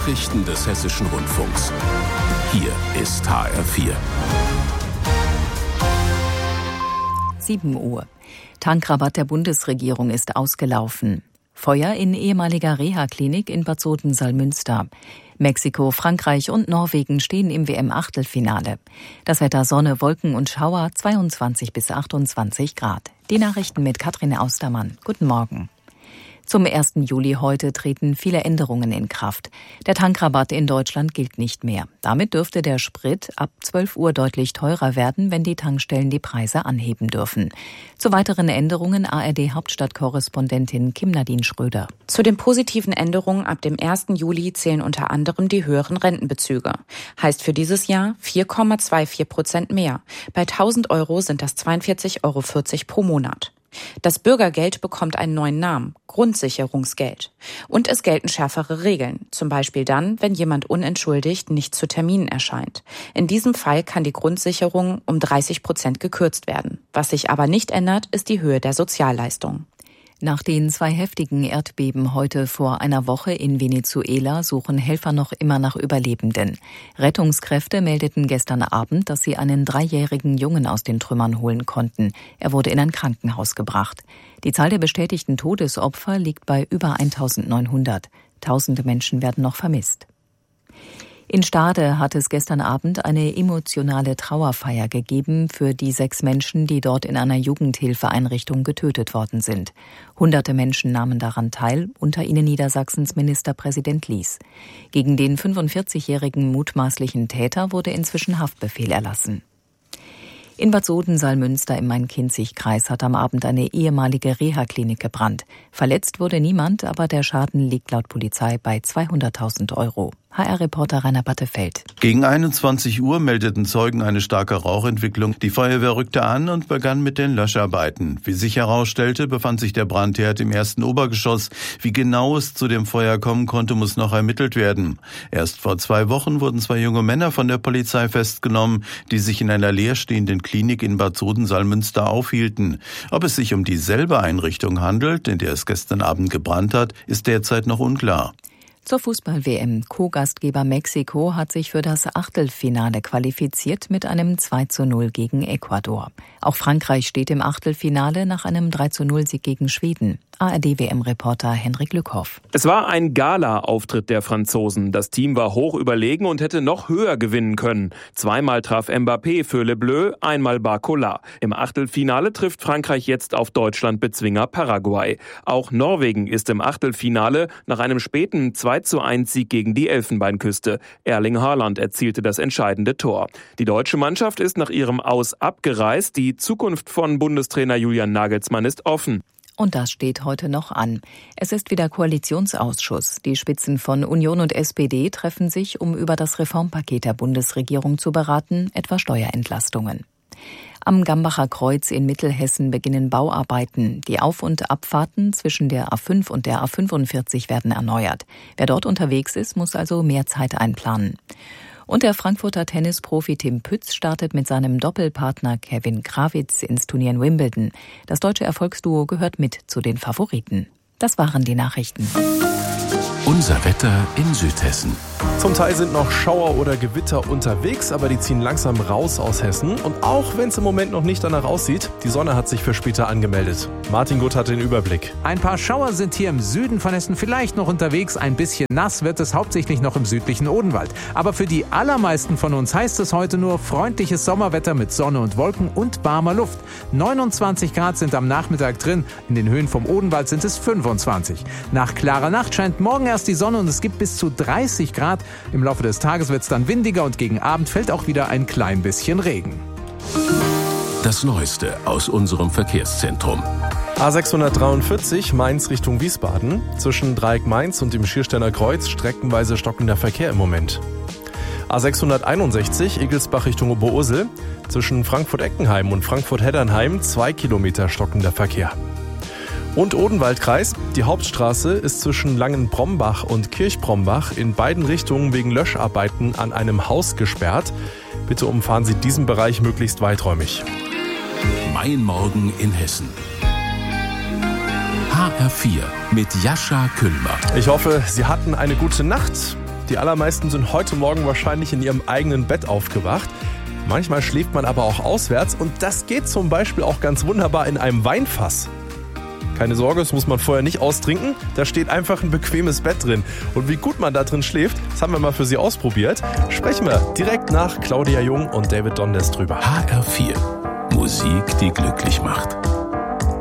Nachrichten des Hessischen Rundfunks. Hier ist HR4. 7 Uhr. Tankrabatt der Bundesregierung ist ausgelaufen. Feuer in ehemaliger Reha-Klinik in Bad Soden-Salmünster. Mexiko, Frankreich und Norwegen stehen im WM-Achtelfinale. Das Wetter Sonne, Wolken und Schauer 22 bis 28 Grad. Die Nachrichten mit Katrin Austermann. Guten Morgen. Zum 1. Juli heute treten viele Änderungen in Kraft. Der Tankrabatt in Deutschland gilt nicht mehr. Damit dürfte der Sprit ab 12 Uhr deutlich teurer werden, wenn die Tankstellen die Preise anheben dürfen. Zu weiteren Änderungen ARD-Hauptstadtkorrespondentin Kim-Nadine Schröder. Zu den positiven Änderungen ab dem 1. Juli zählen unter anderem die höheren Rentenbezüge. Heißt für dieses Jahr 4,24% mehr. Bei 1.000 Euro sind das 42,40 Euro pro Monat. Das Bürgergeld bekommt einen neuen Namen, Grundsicherungsgeld. Und es gelten schärfere Regeln, zum Beispiel dann, wenn jemand unentschuldigt nicht zu Terminen erscheint. In diesem Fall kann die Grundsicherung um 30% gekürzt werden. Was sich aber nicht ändert, ist die Höhe der Sozialleistung. Nach den 2 heftigen Erdbeben heute vor einer Woche in Venezuela suchen Helfer noch immer nach Überlebenden. Rettungskräfte meldeten gestern Abend, dass sie einen 3-jährigen Jungen aus den Trümmern holen konnten. Er wurde in ein Krankenhaus gebracht. Die Zahl der bestätigten Todesopfer liegt bei über 1.900. Tausende Menschen werden noch vermisst. In Stade hat es gestern Abend eine emotionale Trauerfeier gegeben für die 6 Menschen, die dort in einer Jugendhilfeeinrichtung getötet worden sind. Hunderte Menschen nahmen daran teil, unter ihnen Niedersachsens Ministerpräsident Lies. Gegen den 45-jährigen mutmaßlichen Täter wurde inzwischen Haftbefehl erlassen. In Bad Soden-Salmünster im Main-Kinzig-Kreis hat am Abend eine ehemalige Reha-Klinik gebrannt. Verletzt wurde niemand, aber der Schaden liegt laut Polizei bei 200.000 Euro. HR-Reporter Rainer Battefeld. Gegen 21 Uhr meldeten Zeugen eine starke Rauchentwicklung. Die Feuerwehr rückte an und begann mit den Löscharbeiten. Wie sich herausstellte, befand sich der Brandherd im ersten Obergeschoss. Wie genau es zu dem Feuer kommen konnte, muss noch ermittelt werden. Erst vor 2 Wochen wurden 2 junge Männer von der Polizei festgenommen, die sich in einer leerstehenden Klinik in Bad Soden-Salmünster aufhielten. Ob es sich um dieselbe Einrichtung handelt, in der es gestern Abend gebrannt hat, ist derzeit noch unklar. Zur Fußball-WM. Co-Gastgeber Mexiko hat sich für das Achtelfinale qualifiziert mit einem 2:0 gegen Ecuador. Auch Frankreich steht im Achtelfinale nach einem 3:0-Sieg gegen Schweden. ARD-WM-Reporter Henrik Lückhoff. Es war ein Gala-Auftritt der Franzosen. Das Team war hoch überlegen und hätte noch höher gewinnen können. 2-mal traf Mbappé für Le Bleu, 1-mal Barcola. Im Achtelfinale trifft Frankreich jetzt auf Deutschland-Bezwinger Paraguay. Auch Norwegen ist im Achtelfinale nach einem späten 2:1-Sieg gegen die Elfenbeinküste. Erling Haaland erzielte das entscheidende Tor. Die deutsche Mannschaft ist nach ihrem Aus abgereist. Die Zukunft von Bundestrainer Julian Nagelsmann ist offen. Und das steht heute noch an. Es ist wieder Koalitionsausschuss. Die Spitzen von Union und SPD treffen sich, um über das Reformpaket der Bundesregierung zu beraten, etwa Steuerentlastungen. Am Gambacher Kreuz in Mittelhessen beginnen Bauarbeiten. Die Auf- und Abfahrten zwischen der A5 und der A45 werden erneuert. Wer dort unterwegs ist, muss also mehr Zeit einplanen. Und der Frankfurter Tennisprofi Tim Pütz startet mit seinem Doppelpartner Kevin Krawitz ins Turnier in Wimbledon. Das deutsche Erfolgsduo gehört mit zu den Favoriten. Das waren die Nachrichten. Unser Wetter in Südhessen. Zum Teil sind noch Schauer oder Gewitter unterwegs, aber die ziehen langsam raus aus Hessen. Und auch wenn es im Moment noch nicht danach aussieht, die Sonne hat sich für später angemeldet. Martin Gutt hat den Überblick. Ein paar Schauer sind hier im Süden von Hessen vielleicht noch unterwegs. Ein bisschen nass wird es hauptsächlich noch im südlichen Odenwald. Aber für die allermeisten von uns heißt es heute nur freundliches Sommerwetter mit Sonne und Wolken und warmer Luft. 29 Grad sind am Nachmittag drin. In den Höhen vom Odenwald sind es 25. Nach klarer Nacht scheint morgen erst die Sonne und es gibt bis zu 30 Grad. Im Laufe des Tages wird es dann windiger und gegen Abend fällt auch wieder ein klein bisschen Regen. Das Neueste aus unserem Verkehrszentrum. A643 Mainz Richtung Wiesbaden. Zwischen Dreieck Mainz und dem Schiersteiner Kreuz streckenweise stockender Verkehr im Moment. A661 Egelsbach Richtung Oberursel. Zwischen Frankfurt-Eckenheim und Frankfurt-Heddernheim 2 Kilometer stockender Verkehr. Und Odenwaldkreis. Die Hauptstraße ist zwischen Langenbrombach und Kirchbrombach in beiden Richtungen wegen Löscharbeiten an einem Haus gesperrt. Bitte umfahren Sie diesen Bereich möglichst weiträumig. Mein Morgen in Hessen. HR4 mit Jascha Küllmer. Ich hoffe, Sie hatten eine gute Nacht. Die allermeisten sind heute Morgen wahrscheinlich in ihrem eigenen Bett aufgewacht. Manchmal schläft man aber auch auswärts und das geht zum Beispiel auch ganz wunderbar in einem Weinfass. Keine Sorge, das muss man vorher nicht austrinken. Da steht einfach ein bequemes Bett drin. Und wie gut man da drin schläft, das haben wir mal für Sie ausprobiert. Sprechen wir direkt nach Claudia Jung und David Dondes drüber. HR4. Musik, die glücklich macht.